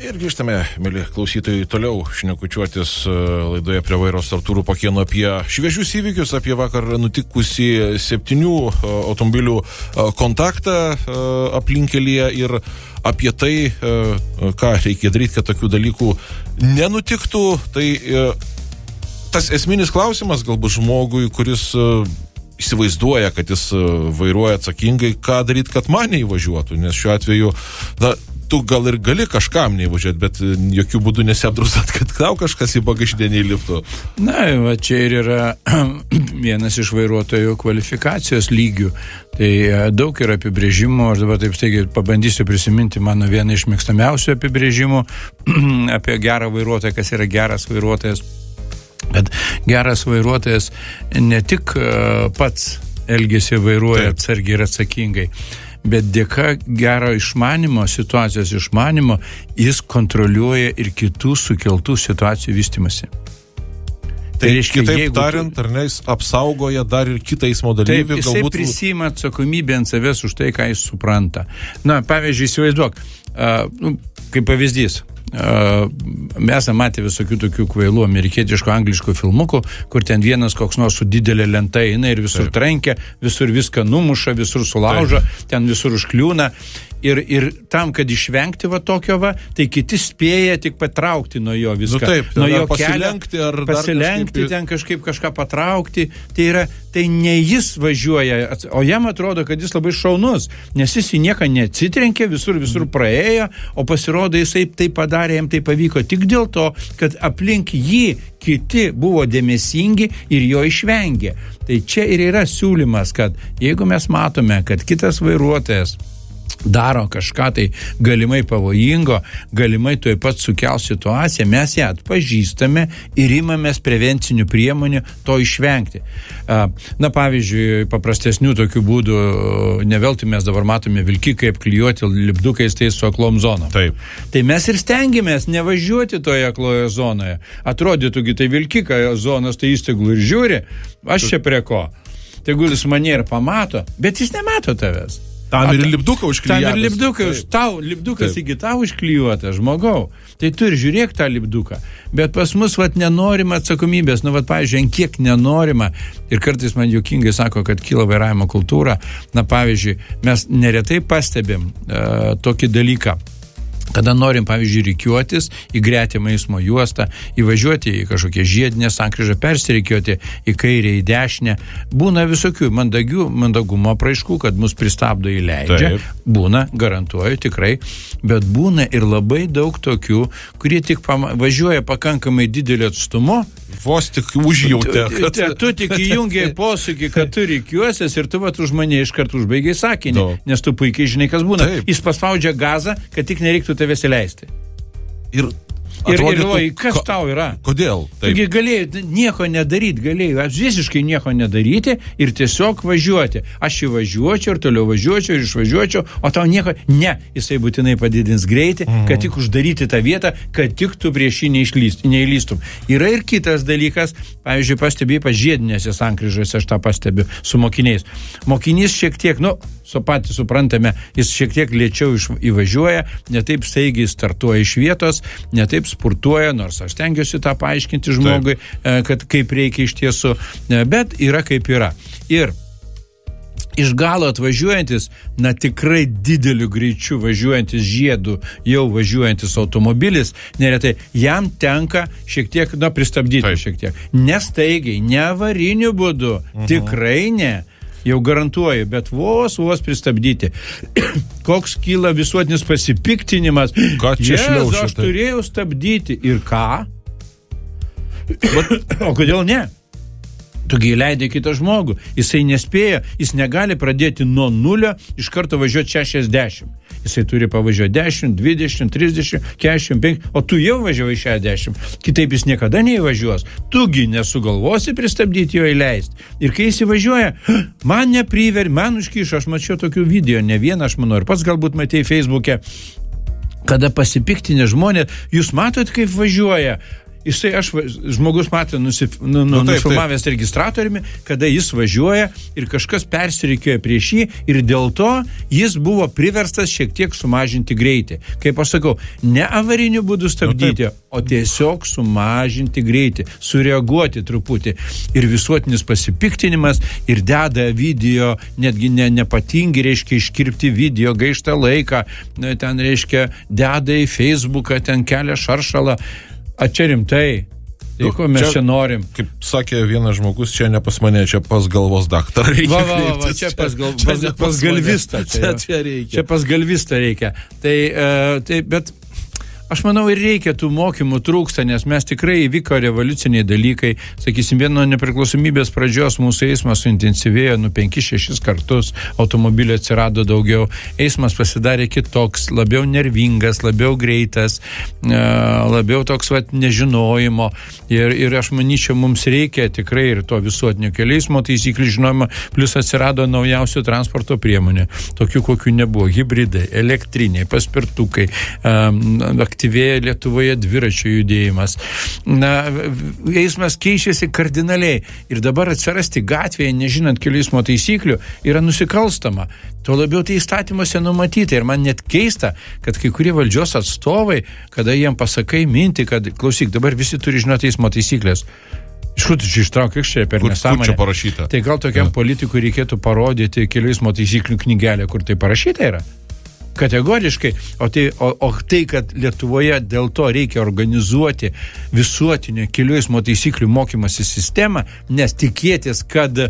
Ir grįžtame, mėly klausytojai, toliau šnekučiuotis laidoje Prie vairo su Artūru Pakėnu apie šviežius įvykius, apie vakar nutikusį 7 automobilių kontaktą aplinkelyje ir apie tai, ką reikia daryti, kad tokių dalykų nenutiktų. Tai tas esminis klausimas galbūt žmogui, kuris įsivaizduoja, kad jis vairuoja atsakingai, ką daryti, kad man neįvažiuotų, nes šiuo atveju, tu gal ir gali kažkam neįvažiuoti, bet jokių būdų nesiapdrausat, kad tau kažkas į bagažinę neįliptų. Na, va čia ir yra vienas iš vairuotojų kvalifikacijos lygių. Tai daug yra apibrėžimų, aš dabar taip staigiai pabandysiu prisiminti mano vieną iš mėgstamiausių apibrėžimų apie gerą vairuotoją, kas yra geras vairuotojas. Bet geras vairuotojas ne tik pats elgiasi vairuoja atsargiai ir atsakingai, bet dėka gero išmanimo, situacijos išmanimo, jis kontroliuoja ir kitų sukeltų situacijų vystimasi. Tai reiškia, kitaip tariant, ar ne, jis apsaugoja dar ir kitą eismo dalyvį. Taip, jisai prisima atsakomybę ant savęs už tai, ką jis supranta. Na, pavyzdžiui, įsivaizduok, kaip pavyzdys, mes matė visokių tokių kvailų amerikietiškų, angliškų filmukų, kur ten vienas koks nors su didelė lenta eina ir visur trenkia, visur viską numuša, visur sulaužo, ten visur užkliūna. Ir tam, kad išvengti va tokio va, tai kiti spėja tik patraukti nuo jo viską. Nuo jo pasilenkti ar pasilenkti, ten kažkaip kažką patraukti. Tai ne jis važiuoja, o jam atrodo, kad jis labai šaunus, nes jis į nieką neatsitrenkė, visur praėjo, o pasirodo jisai tai padarė, jam tai pavyko tik dėl to, kad aplink jį kiti buvo dėmesingi ir jo išvengė. Tai čia ir yra siūlymas, kad jeigu mes matome, kad kitas vairuotojas daro kažką tai galimai pavojingo, galimai tuoj pat sukels situaciją, mes ją atpažįstame ir imamės prevencinių priemonių to išvengti. Na, pavyzdžiui, paprastesnių tokių būdų, ne veltui mes dabar matome vilkikai apklijuoti lipdukais tais su aklom zonom. Taip. Tai mes ir stengiamės nevažiuoti toje akloje zonoje. Atrodytųgi, tai vilkika zonos, tai jis tegul ir žiūri, aš čia prie ko. Tegul jis mane ir pamato, bet jis nemato tavęs. Tam ir lipduką užklijuotas. Tam ir lipdukas, tau lipdukas iki tau užklijuotas, žmogau. Tai tu ir žiūrėk tą lipduką. Bet pas mus nenorima atsakomybės, pavyzdžiui, ant kiek nenorima. Ir kartais man juokingai sako, kad kyla vairavimo kultūra. Na, pavyzdžiui, mes neretai pastebim tokį dalyką. Kada norim, pavyzdžiui, rikiuotis į gretimą eismo juostą, įvažiuoti į kažkokią žiedinę sankryžą, persirikiuoti į kairę, į dešinę. Būna visokių mandagumo apraiškų, kad mus pristabdo įleidžia. Taip. Būna, garantuoju, tikrai. Bet būna ir labai daug tokių, kurie tik važiuoja pakankamai didelio atstumu. Vos tik užjautė. Tu tik įjungiai posūkį, kad tu rikiuosies ir tu už mane iškart užbaigiai sakinį, nes tu puikiai žinai, kas būna. Taip. Jis paspaudžia gazą, kad tik nereiktų tavęs įleisti. Ir galvoji, kas tau yra? Kodėl? Taigi galėjai nieko nedaryti, galėjai visiškai nieko nedaryti ir tiesiog važiuoti. Aš įvažiuočiau ir toliau važiuočiau ir išvažiuočiau, o tau nieko. Ne, jisai būtinai padidins greitį, kad tik uždaryti tą vietą, kad tik tu prieš jį neįlystum. Yra ir kitas dalykas, pavyzdžiui, pastebėjai pažiedinėse sankryžose, aš tą pastebiu su mokiniais. Mokinys šiek tiek, patys suprantame, jis šiek tiek lėčiau įvažiuoja, ne taip staigiai startuoja iš vietos, ne taip spurtuoja, nors aš stengiuosi tą paaiškinti žmogui, kad kaip reikia iš tiesų, bet yra kaip yra. Ir iš galo atvažiuojantis, tikrai dideliu greičiu važiuojantis žiedų, jau važiuojantis automobilis, neretai jam tenka šiek tiek, pristabdyti šiek tiek. Nestaigiai, ne avariniu būdu, tikrai ne. Jau garantuoju, bet vos pristabdyti. Koks kyla visuotinis pasipiktinimas. Ką čia šliauši? Aš turėjau stabdyti. Ir ką? O kodėl ne? Tugi įleidė kitą žmogų. Jisai nespėja, jis negali pradėti nuo 0 iš karto važiuoti 60. Jisai turi pavažiuoti 10, 20, 30, 45, o tu jau važiavai 60. Kitaip jis niekada neįvažiuos. Tugi nesugalvosi pristabdyti jo įleisti. Ir kai jis įvažiuoja, man man užkišo, aš mačiau tokių video, ne vieną, aš manau, ir pats galbūt matei Facebook'e, kada pasipiktinę žmonės, jūs matot, kaip važiuoja. žmogus matė nufilmavęs registratoriumi, kada jis važiuoja ir kažkas persirikioja prieš jį ir dėl to jis buvo priverstas šiek tiek sumažinti greitį. Kaip aš sakau, ne avariniu būdu stabdyti, o tiesiog sumažinti greitį, sureaguoti truputį. Ir visuotinis pasipiktinimas ir deda video, netgi nepatingi, reiškia, iškirpti video, gaištą laiką, ten, reiškia, deda į Facebooką, ten kelia šaršalą. A čia rimtai. Tai ko mes čia norim? Kaip sakė vienas žmogus, čia ne pas mane, čia pas galvos daktarą reikia. Va, čia pas galvistą. Čia pas galvistą reikia. Tai, bet aš manau, ir reikia tų mokymų trūksta, nes mes tikrai įvyko revoliuciniai dalykai. Sakysim, vieno nepriklausomybės pradžios mūsų eismas suintensyvėjo 5-6 kartus, automobilio atsirado daugiau, eismas pasidarė kitoks, labiau nervingas, labiau greitas, labiau toks nežinojimo. Ir aš manyčiau, mums reikia tikrai ir to visuotinio kelių eismo taisyklių žinojimo, plus atsirado naujausių transporto priemonių, tokių kokių nebuvo, hibridai, elektriniai, paspirtukai, aktyvėja Lietuvoje dviračių judėjimas. Eismas keičiasi kardinaliai ir dabar atsirasti gatvėje, nežinant kelių eismo taisyklių, yra nusikalstama. Tuo labiau tai įstatymuose numatyta ir man net keista, kad kai kurie valdžios atstovai, kada jiem pasakai mintį, kad klausyk, dabar visi turi žinoti eismo taisyklės. Iš kur tu čia ištrauk, čia per nesąmonę. Kur čia parašyta? Tai gal tokiam politikui reikėtų parodyti kelių eismo taisyklių knygelę, kur tai parašyta yra? Kategoriškai, o tai, kad Lietuvoje dėl to reikia organizuoti visuotinio kelių eismo taisyklių mokymosi sistemą, nes tikėtis, kad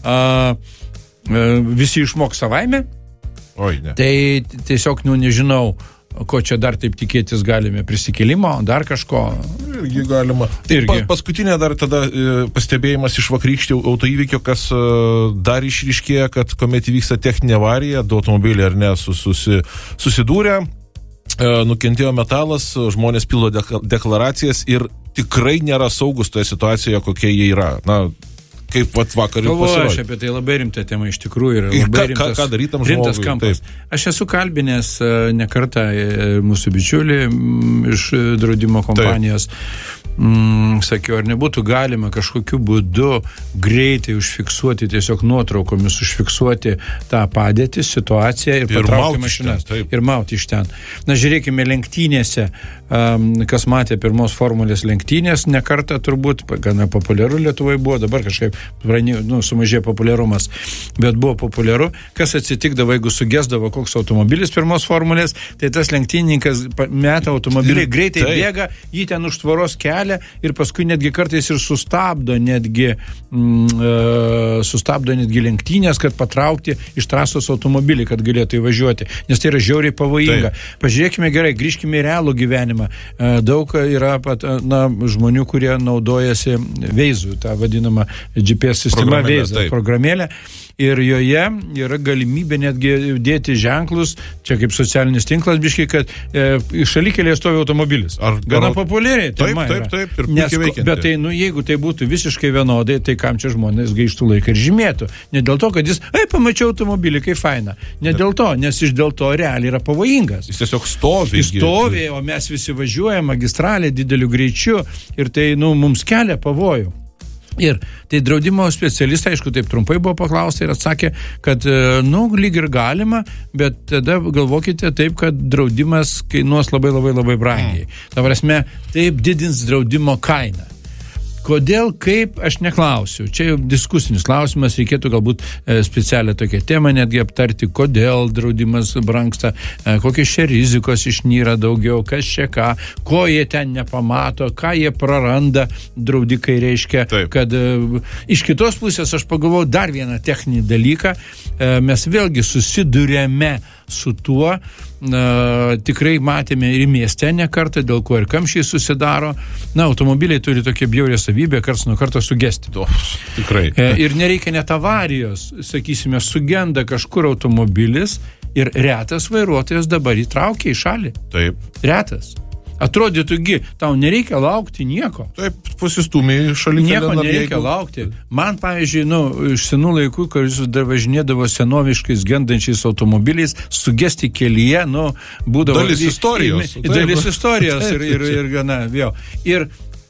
visi išmok savaime, tai tiesiog, nežinau, ko čia dar taip tikėtis galime, prisikėlimo, dar kažko. Irgi galima. Paskutinė dar tada pastebėjimas iš vakarykščio autoįvykio, kas dar išryškėja, kad kuomet įvyksta techninė avarija, du automobiliai ar ne susidūrė, nukentėjo metalas, žmonės pildo deklaracijas ir tikrai nėra saugus toje situacijoje, kokie jie yra. Kaip vakar ir pasirodė. Aš apie tai labai rimta tema iš tikrųjų yra labai rimtas kampas. Taip. Aš esu kalbinęs ne kartą mūsų bičiulį iš draudimo kompanijos. Sakiau, ar nebūtų galima kažkokiu būdu greitai užfiksuoti, tiesiog nuotraukomis užfiksuoti tą padėtį, situaciją ir patraukti mašinas. Ir mauti iš ten. Žiūrėkime, lenktynėse, kas matė pirmos formulės lenktynės, ne kartą turbūt, gana populiaru Lietuvoje buvo, dabar kažkaip sumažėjo populiarumas, bet buvo populiaru, kas atsitikdavo, jeigu sugesdavo koks automobilis pirmos formulės, tai tas lenktynininkas meta automobilį, greitai bėga, jį ten už tvoros kelia ir paskui netgi kartais ir sustabdo netgi lenktynės, kad patraukti iš trasos automobilį, kad galėtų įvažiuoti, nes tai yra žiauriai pavojinga. Pažiūrėkime gerai, grįžkime į realų gyvenimą. Daug yra žmonių, kurie naudojasi Waze, tą vadinamą GPS sistema Waze programėlę. Ir joje yra galimybė netgi dėti ženklus, čia kaip socialinis tinklas biškai, kad šalikelėje stovi automobilis. Gana populiariai. Taip, ir puikiai veikianti. Bet tai, jeigu tai būtų visiškai vienodai, tai kam čia žmonės gaištų laiką ir žymėtų. Ne dėl to, kad jis, pamačiau automobilį, kaip faina. Ne dėl to, nes iš dėl to realiai yra pavojingas. Jis tiesiog stovi. Jis stovi, o mes visi važiuojame magistralė dideliu greičiu ir tai, mums kelia pavojų. Ir tai draudimo specialistai, aišku, taip trumpai buvo paklausta ir atsakė, kad, lyg ir galima, bet tada galvokite taip, kad draudimas kainuos labai, labai, labai brangiai. Ta prasme, taip didins draudimo kainą. Kodėl, kaip, aš neklausiu. Čia jau diskusinis klausimas, reikėtų galbūt specialią tokią temą netgi aptarti, kodėl draudimas brangsta, kokios čia rizikos išnyra daugiau, kas čia ką, ko jie ten nepamato, ką jie praranda, draudikai reiškia. Taip. Kad iš kitos pusės aš pagalvojau dar vieną techninį dalyką, mes vėlgi susidurėme su tuo, tikrai matėme ir mieste ne kartą, dėl ko ir kamščiai susidaro. Automobiliai turi tokią bjaurią savybę, karts nuo karto sugesti. Tikrai. Ir nereikia net avarijos, sakysime, sugenda kažkur automobilis ir retas vairuotojas dabar įtraukia į šalį. Taip. Retas. Atrodytųgi, tau nereikia laukti nieko. Taip, pasistūmė šalikelę. Nieko nereikia laukti. Man, pavyzdžiui, iš senų laikų, kai jis dar važinėdavo senoviškais gendančiais automobiliais, sugesti kelyje, būdavo... Dalis istorijos. Dalis istorijos ir gana, jo.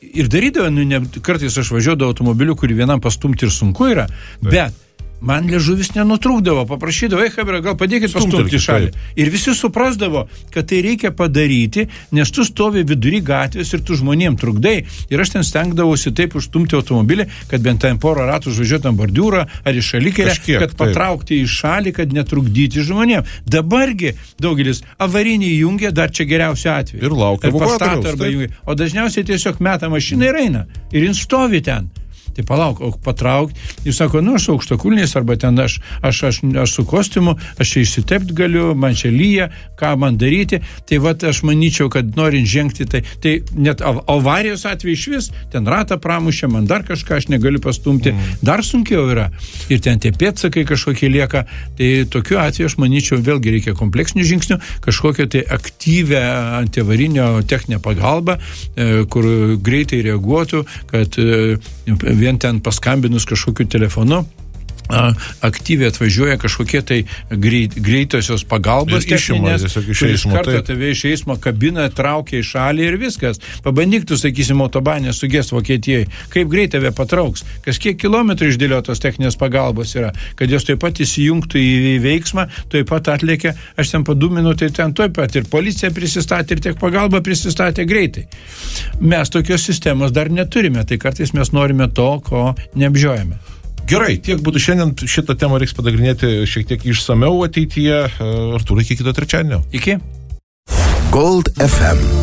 ir darydavo, kartais aš važiuodavau automobiliu, kurį vienam pastumti ir sunku yra, bet man liežuvis nenutrūkdavo, paprašydavo, Hebra, gal padėkit pastumti šalį. Ir visi suprasdavo, kad tai reikia padaryti, nes tu stovi vidury gatvės ir tu žmonėm trukdai. Ir aš ten stengdavausi taip užstumti automobilį, kad bent ten porą ratų užvažiuotam bordiūrą ar į šalikelę, kad patraukti į šalį, kad netrukdyti žmonėm. Dabargi daugelis avarinį jungia, dar čia geriausiu atveju. Ir laukia evakuatoriaus. O dažniausiai tiesiog meta mašiną ir eina. Ir jin stovi ten. Tai palauk, o patraukti. Jis sako, aš su aukštakulniais, arba ten aš su kostiumu, aš čia išsitept galiu, man čia lyja, ką man daryti. Tai aš manyčiau, kad norint žengti, tai net avarijos atveju iš vis, ten ratą pramušė, man dar kažką, aš negaliu pastumti. Dar sunkiau yra. Ir ten tie pėdsakai kažkokie lieka. Tai tokiu atveju aš manyčiau, vėlgi reikia kompleksinių žingsnių, kažkokią tai aktyvę antiavarinio techninę pagalbą, kur greitai reaguotų, kad vien ten paskambinus kažkokiu telefonu aktyviai atvažiuoja kažkokie tai greitosios pagalbos techninės, iš karto tave iš eismo kabiną traukia į šalį ir viskas. Pabandyk tu, sakysim, autobanę sugest Vokietijoje, kaip greit tave patrauks, kas kiek kilometrų išdėliotos techninės pagalbos yra, kad jos taip pat įsijungtų į veiksmą, taip pat atlėkia, aš ten po 2 minutai ten taip pat ir policija prisistatė, ir tiek pagalba prisistatė greitai. Mes tokios sistemos dar neturime, tai kartais mes norime to, ko neapžiojame. Gerai, tiek būtų šiandien, šitą temą reiks padagrinėti šiek tiek išsameu ateityje. Artūrai, iki kito trečiadienio. Iki. Gold FM.